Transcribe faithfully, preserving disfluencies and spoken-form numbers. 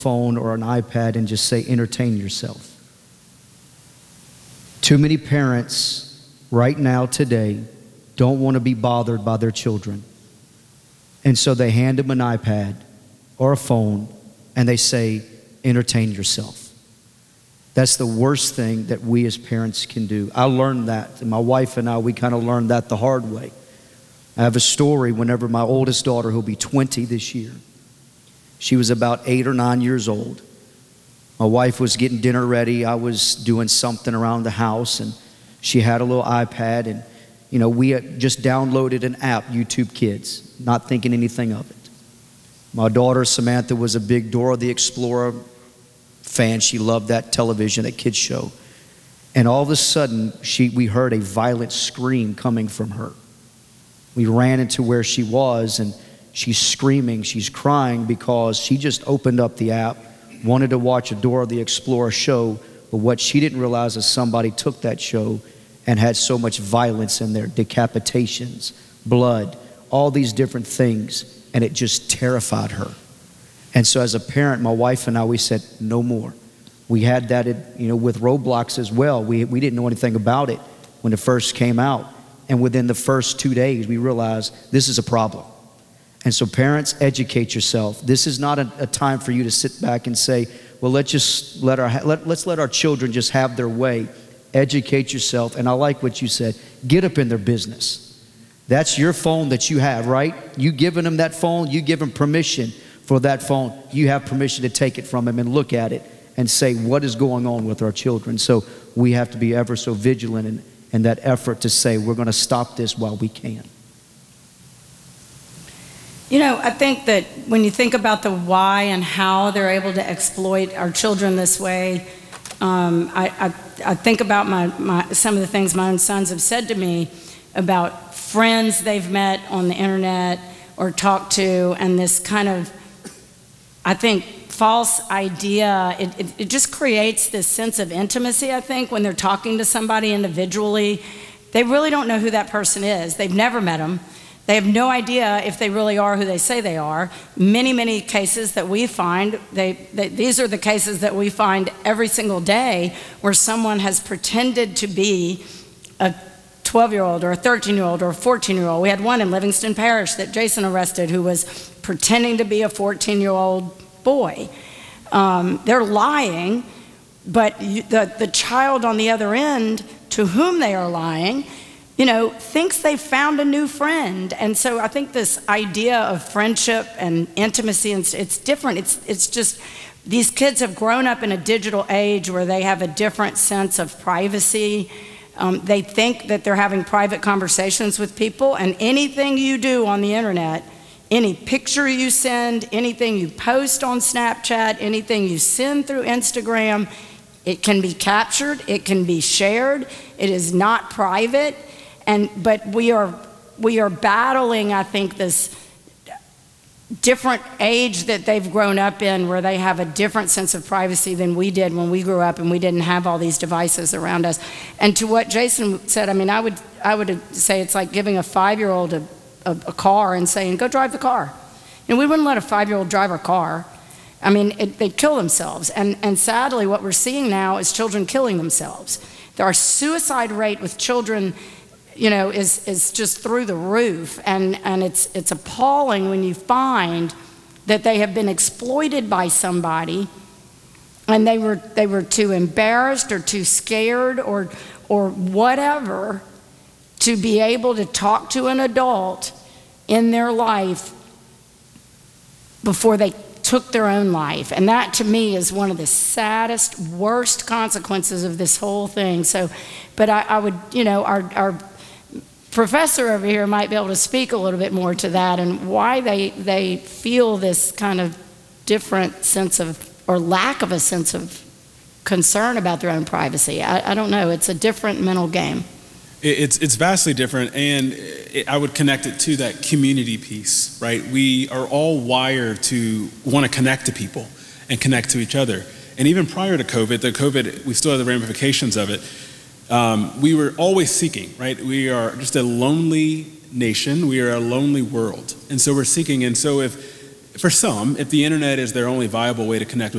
phone or an iPad and just say, entertain yourself. Too many parents right now today don't want to be bothered by their children. And so they hand them an iPad or a phone and they say, entertain yourself. That's the worst thing that we as parents can do. I learned that. And my wife and I, we kind of learned that the hard way. I have a story whenever my oldest daughter, who'll be twenty this year, she was about eight or nine years old. My wife was getting dinner ready. I was doing something around the house, and she had a little iPad, and you know, we had just downloaded an app, YouTube Kids, not thinking anything of it. My daughter Samantha was a big Dora the Explorer fan. She loved that television, that kids show. And all of a sudden, she we heard a violent scream coming from her. We ran into where she was, and she's screaming, she's crying because she just opened up the app, wanted to watch a Dora the Explorer show, but what she didn't realize is somebody took that show and had so much violence in there, decapitations, blood, all these different things, and it just terrified her. And so as a parent, my wife and I, we said, no more. We had that, you know, with Roblox as well. We, we didn't know anything about it when it first came out. And within the first two days, we realized this is a problem. And so parents, educate yourself. This is not a, a time for you to sit back and say, well, let's just let our, let, let's let our children just have their way. Educate yourself. And I like what you said, get up in their business. That's your phone that you have, right? You giving them that phone, you give them permission for that phone. You have permission to take it from them and look at it and say, what is going on with our children? So we have to be ever so vigilant in, in that effort to say, we're going to stop this while we can. You know, I think that when you think about the why and how they're able to exploit our children this way, um, I, I, I think about my, my, some of the things my own sons have said to me about friends they've met on the internet or talked to, and this kind of, I think, false idea. It, it, it just creates this sense of intimacy, I think, when they're talking to somebody individually. They really don't know who that person is. They've never met them. They have no idea if they really are who they say they are. Many, many cases that we find, they, they, these are the cases that we find every single day where someone has pretended to be a twelve-year-old or a thirteen-year-old or a fourteen-year-old. We had one in Livingston Parish that Jason arrested who was pretending to be a fourteen-year-old boy. Um, they're lying, but you, the, the child on the other end to whom they are lying, you know, thinks they've found a new friend. And so I think this idea of friendship and intimacy, and it's different. It's, it's just, these kids have grown up in a digital age where they have a different sense of privacy. Um, they think that they're having private conversations with people, and anything you do on the internet, any picture you send, anything you post on Snapchat, anything you send through Instagram, it can be captured, it can be shared, it is not private. And, but we are, we are battling, I think, this different age that they've grown up in where they have a different sense of privacy than we did when we grew up and we didn't have all these devices around us. And to what Jason said, I mean, I would, I would say it's like giving a five-year-old a, a, a car and saying, go drive the car. And we wouldn't let a five-year-old drive our car. I mean, it, they'd kill themselves. And, and sadly, what we're seeing now is children killing themselves. Our suicide rate with children, you know, is, is just through the roof. And, and it's, it's appalling when you find that they have been exploited by somebody and they were, they were too embarrassed or too scared or, or whatever to be able to talk to an adult in their life before they took their own life. And that to me is one of the saddest, worst consequences of this whole thing. So, but I, I would, you know, our, our professor over here might be able to speak a little bit more to that and why they, they feel this kind of different sense of, or lack of a sense of concern about their own privacy. I, I don't know, it's a different mental game. It's, it's vastly different, and it, I would connect it to that community piece, right? We are all wired to want to connect to people and connect to each other. And even prior to COVID, the COVID, we still have the ramifications of it. Um, we were always seeking, right? We are just a lonely nation. We are a lonely world. And so we're seeking. And so if, for some, if the internet is their only viable way to connect with